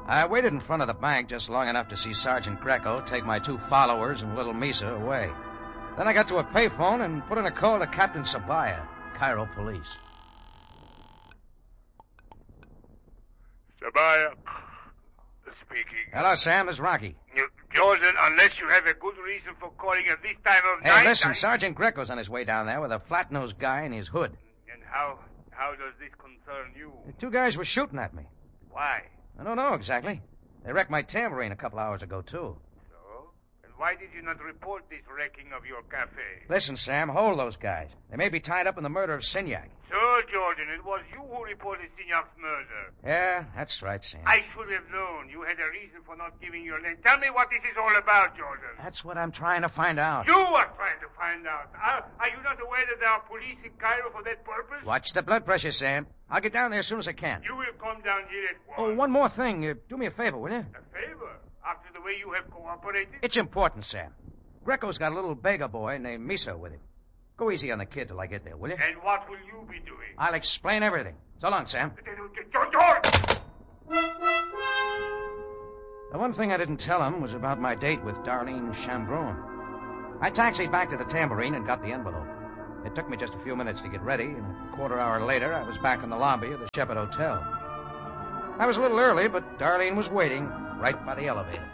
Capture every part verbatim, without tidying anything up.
I waited in front of the bank just long enough to see Sergeant Greco take my two followers and little Misa away. Then I got to a payphone and put in a call to Captain Sabaya, Cairo Police. Sabaya speaking. Hello, Sam. This is Rocky. You, Jordan, unless you have a good reason for calling at this time of hey, night... Hey, listen, I... Sergeant Greco's on his way down there with a flat-nosed guy in his hood. And how how does this concern you? The two guys were shooting at me. Why? I don't know exactly. They wrecked my tambourine a couple hours ago, too. So? And why did you not report this wrecking of your cafe? Listen, Sam, hold those guys. They may be tied up in the murder of Signac. So, Jordan, it was you who reported Signac's murder. Yeah, that's right, Sam. I should have known. You had a reason for not giving your name. Tell me what this is all about, Jordan. That's what I'm trying to find out. You are trying to find out. Are, are you not aware that there are police in Cairo for that purpose? Watch the blood pressure, Sam. I'll get down there as soon as I can. You will come down here at once. Oh, one more thing. Uh, do me a favor, will you? A favor? After the way you have cooperated? It's important, Sam. Greco's got a little beggar boy named Misa with him. Go easy on the kid till I get there, will you? And what will you be doing? I'll explain everything. So long, Sam. George! The one thing I didn't tell him was about my date with Darlene Chambrun. I taxied back to the Tambourine and got the envelope. It took me just a few minutes to get ready, and a quarter hour later, I was back in the lobby of the Shepherd Hotel. I was a little early, but Darlene was waiting right by the elevator.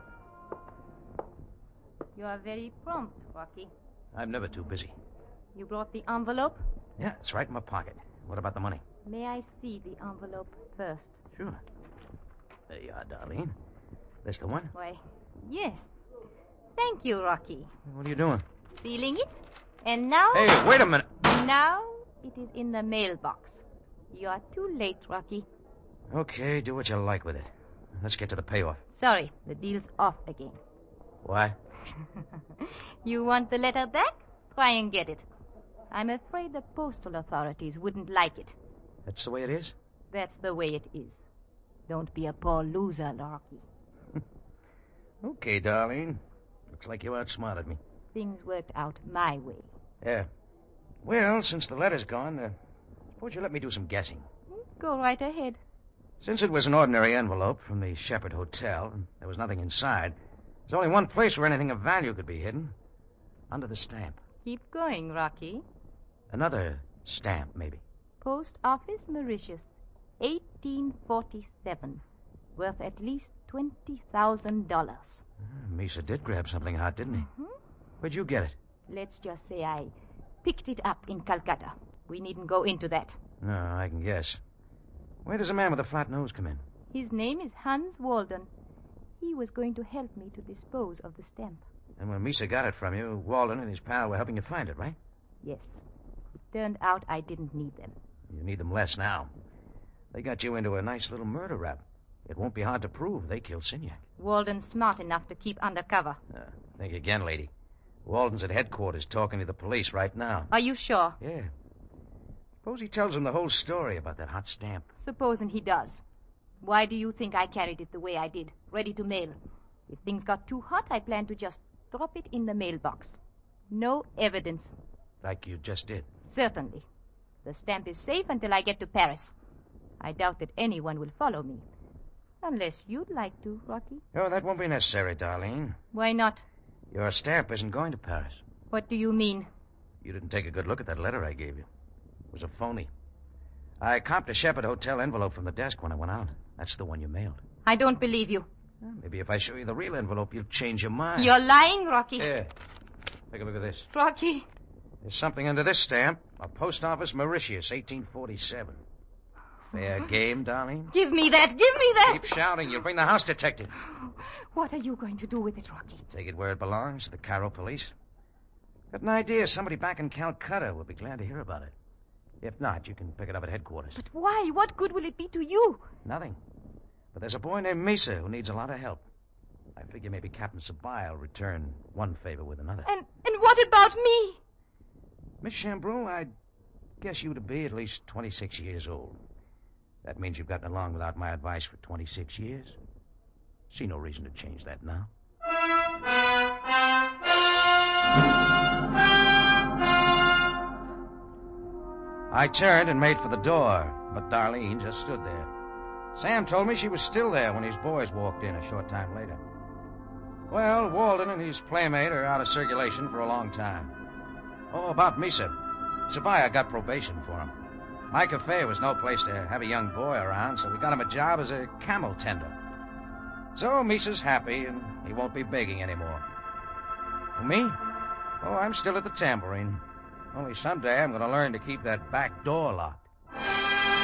You are very prompt, Rocky. I'm never too busy. You brought the envelope? Yeah, it's right in my pocket. What about the money? May I see the envelope first? Sure. There you are, Darlene. This the one? Why, yes. Thank you, Rocky. What are you doing? Sealing it. And now... Hey, wait a minute. Now it is in the mailbox. You are too late, Rocky. Okay, do what you like with it. Let's get to the payoff. Sorry, the deal's off again. Why? You want the letter back? Try and get it. I'm afraid the postal authorities wouldn't like it. That's the way it is? That's the way it is. Don't be a poor loser, Rocky. Okay, Darlene. Looks like you outsmarted me. Things worked out my way. Yeah. Well, since the letter's gone, uh, suppose you let me do some guessing. Go right ahead. Since it was an ordinary envelope from the Shepherd Hotel, and there was nothing inside, there's only one place where anything of value could be hidden. Under the stamp. Keep going, Rocky. Another stamp, maybe. Post Office, Mauritius, eighteen forty-seven. Worth at least twenty thousand dollars. Uh, Misa did grab something hot, didn't he? Mm-hmm. Where'd you get it? Let's just say I picked it up in Calcutta. We needn't go into that. No, I can guess. Where does a man with a flat nose come in? His name is Hans Walden. He was going to help me to dispose of the stamp. And when Misa got it from you, Walden and his pal were helping you find it, right? Yes. It turned out I didn't need them. You need them less now. They got you into a nice little murder rap. It won't be hard to prove they killed Signac. Walden's smart enough to keep undercover. Uh, think again, lady. Walden's at headquarters talking to the police right now. Are you sure? Yeah. Suppose he tells them the whole story about that hot stamp. Supposing he does. Why do you think I carried it the way I did, ready to mail? If things got too hot, I planned to just drop it in the mailbox. No evidence. Like you just did. Certainly. The stamp is safe until I get to Paris. I doubt that anyone will follow me. Unless you'd like to, Rocky. Oh, that won't be necessary, Darlene. Why not? Your stamp isn't going to Paris. What do you mean? You didn't take a good look at that letter I gave you. It was a phony. I comped a Shepherd Hotel envelope from the desk when I went out. That's the one you mailed. I don't believe you. Well, maybe if I show you the real envelope, you'll change your mind. You're lying, Rocky. Here. Take a look at this. Rocky. There's something under this stamp. A Post Office, Mauritius, eighteen forty-seven. Fair game, darling. Give me that. Give me that. Keep shouting. You'll bring the house detective. What are you going to do with it, Rocky? Take it where it belongs, to the Cairo police. Got an idea. Somebody back in Calcutta will be glad to hear about it. If not, you can pick it up at headquarters. But why? What good will it be to you? Nothing. But there's a boy named Misa who needs a lot of help. I figure maybe Captain Sabaya will return one favor with another. And and what about me? Miss Chambrun, I'd guess you to be at least twenty-six years old. That means you've gotten along without my advice for twenty-six years. See no reason to change that now. I turned and made for the door, but Darlene just stood there. Sam told me she was still there when his boys walked in a short time later. Well, Walden and his playmate are out of circulation for a long time. Oh, about Misa. Sabaya got probation for him. My cafe was no place to have a young boy around, so we got him a job as a camel tender. So Misa's happy, and he won't be begging anymore. For me? Oh, I'm still at the tambourine. Only someday I'm going to learn to keep that back door locked.